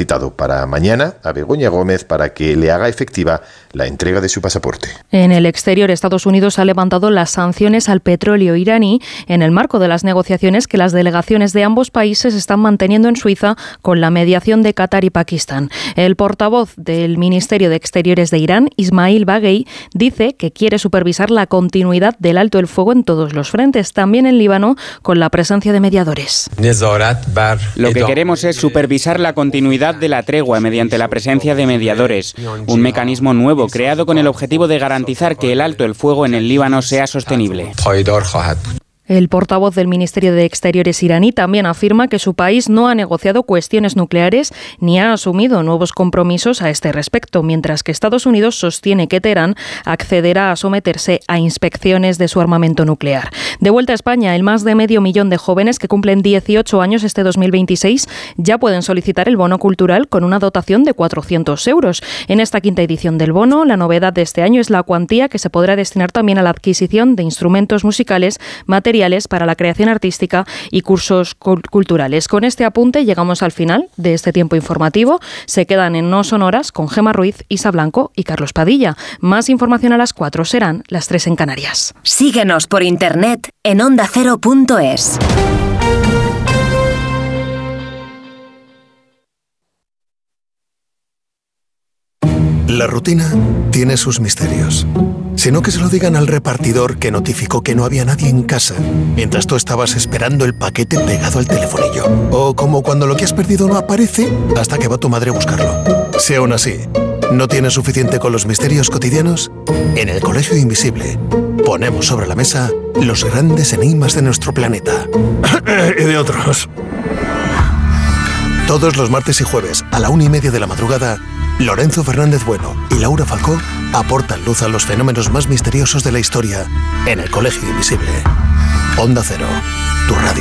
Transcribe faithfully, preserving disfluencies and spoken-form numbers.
citado para mañana a Begoña Gómez para que le haga efectiva la entrega de su pasaporte. En el exterior, Estados Unidos ha levantado las sanciones al petróleo iraní en el marco de las negociaciones que las delegaciones de ambos países están manteniendo en Suiza con la mediación de Qatar y Pakistán. El portavoz del Ministerio de Exteriores de Irán, Ismail Baghei, dice que quiere supervisar la continuidad del alto el fuego en todos los frentes, también en Líbano, con la presencia de mediadores. Lo que queremos es supervisar la continuidad de la tregua mediante la presencia de mediadores, un mecanismo nuevo creado con el objetivo de garantizar que el alto el fuego en el Líbano sea sostenible. El portavoz del Ministerio de Exteriores iraní también afirma que su país no ha negociado cuestiones nucleares ni ha asumido nuevos compromisos a este respecto, mientras que Estados Unidos sostiene que Teherán accederá a someterse a inspecciones de su armamento nuclear. De vuelta a España, el más de medio millón de jóvenes que cumplen dieciocho años este dos mil veintiséis ya pueden solicitar el bono cultural con una dotación de cuatrocientos euros. En esta quinta edición del bono, la novedad de este año es la cuantía que se podrá destinar también a la adquisición de instrumentos musicales, materiales para la creación artística y cursos culturales. Con este apunte llegamos al final de este tiempo informativo. Se quedan en No Sonoras con Gemma Ruiz, Isa Blanco y Carlos Padilla. Más información a las cuatro, serán las tres en Canarias. Síguenos por internet en onda cero punto es. La rutina tiene sus misterios. Si no, que se lo digan al repartidor que notificó que no había nadie en casa mientras tú estabas esperando el paquete pegado al telefonillo. O como cuando lo que has perdido no aparece hasta que va tu madre a buscarlo. Si aún así no tienes suficiente con los misterios cotidianos, en el Colegio Invisible ponemos sobre la mesa los grandes enigmas de nuestro planeta. Y de otros. Todos los martes y jueves a la una y media de la madrugada, Lorenzo Fernández Bueno y Laura Falcó aportan luz a los fenómenos más misteriosos de la historia en el Colegio Invisible. Onda Cero, tu radio.